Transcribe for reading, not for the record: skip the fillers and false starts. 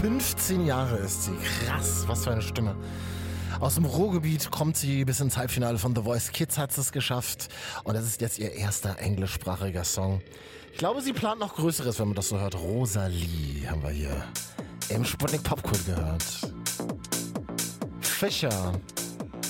15 Jahre ist sie. Krass, was für eine Stimme. Aus dem Ruhrgebiet kommt sie bis ins Halbfinale von The Voice Kids, hat es geschafft. Und das ist jetzt ihr erster englischsprachiger Song. Ich glaube, sie plant noch Größeres, wenn man das so hört. Rosalie haben wir hier im Sputnik Popkult gehört. Fischer.